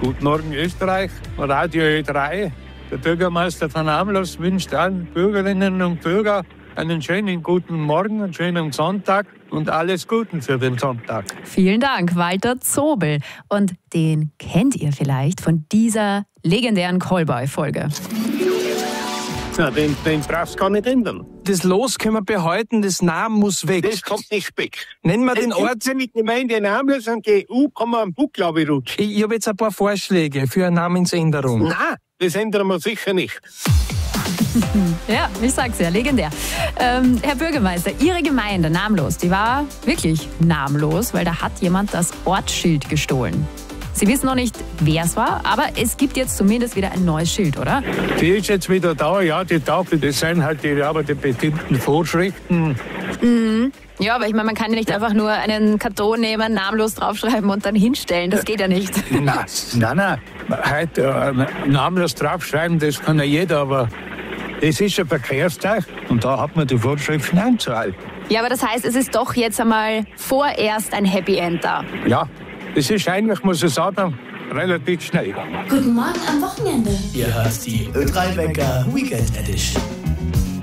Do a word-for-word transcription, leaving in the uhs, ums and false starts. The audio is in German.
Guten Morgen Österreich, Radio Ö drei. Der Bürgermeister von Amlos wünscht allen Bürgerinnen und Bürgern einen schönen guten Morgen, einen schönen Sonntag und alles Gute für den Sonntag. Vielen Dank, Walter Zobel. Und den kennt ihr vielleicht von dieser legendären Callboy-Folge. Ja, den, den brauchst du gar nicht ändern. Das Los können wir behalten, das Namen muss weg. Das kommt nicht weg. Nennen wir den Ort. Wenn mit Gemeinde in Amlos und G U kann man am Bug, glaube ich, rutschen. Ich, ich habe jetzt ein paar Vorschläge für eine Namensänderung. Nein, das ändern wir sicher nicht. Ja, ich sag's ja, legendär. Ähm, Herr Bürgermeister, Ihre Gemeinde, Namenlos, die war wirklich namenlos, weil da hat jemand das Ortsschild gestohlen. Sie wissen noch nicht, wer es war, aber es gibt jetzt zumindest wieder ein neues Schild, oder? Die ist jetzt wieder da, ja, die Tafel, das sind halt die, aber die bestimmten Vorschriften. Mhm. Ja, aber ich meine, man kann ja nicht einfach nur einen Karton nehmen, namenlos draufschreiben und dann hinstellen. Das geht ja nicht. Nein, nein, nein. Heute äh, namenlos draufschreiben, das kann ja jeder, aber das ist ein Verkehrszeichen und da hat man die Vorschriften einzuhalten. Ja, aber das heißt, es ist doch jetzt einmal vorerst ein Happy End da. Ja, das ist eigentlich, muss ich sagen, relativ schnell. Guten Morgen am Wochenende. Ihr hört die Ö drei Wecker Weekend Edition.